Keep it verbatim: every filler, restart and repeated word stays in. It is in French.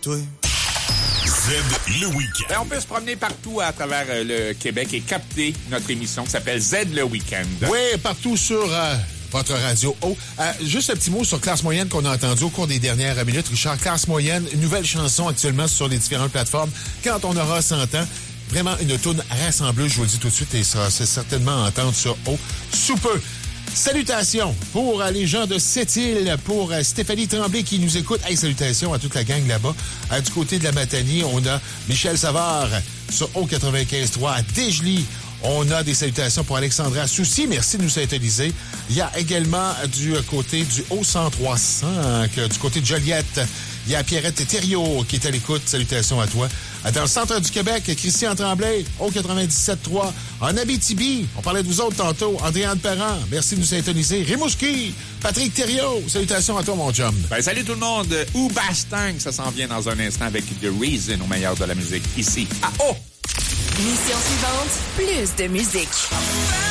toi. Z le week-end. Ben, on peut se promener partout à travers euh, le Québec et capter notre émission qui s'appelle Z le week-end. Oui, partout sur euh, votre radio. Oh, euh, juste un petit mot sur Classe moyenne qu'on a entendu au cours des dernières minutes. Richard, Classe moyenne, une nouvelle chanson actuellement sur les différentes plateformes. Quand on aura cent ans, vraiment une toune rassembleuse, je vous le dis tout de suite, et ça c'est certainement à entendre ça oh, sous peu. Salutations pour euh, les gens de Sept-Îles, pour euh, Stéphanie Tremblay qui nous écoute. Hey, salutations à toute la gang là-bas. Euh, du côté de la Matanie, on a Michel Savard sur O quatre-vingt-quinze trois. À Dégelis, on a des salutations pour Alexandra Soucy. Merci de nous synthétiser. Il y a également du côté du O cent trois cinq, du côté de Joliette, il y a Pierrette Thériault qui est à l'écoute. Salutations à toi. Dans le centre du Québec, Christian Tremblay, au quatre-vingt-dix-sept trois. En Abitibi, on parlait de vous autres tantôt. Andréane Perrin, merci de nous syntoniser. Rimouski, Patrick Thériault, salutations à toi, mon chum. Ben, salut tout le monde. Oubastang, ça s'en vient dans un instant avec The Reason au meilleur de la musique, ici à O. Mission suivante, plus de musique.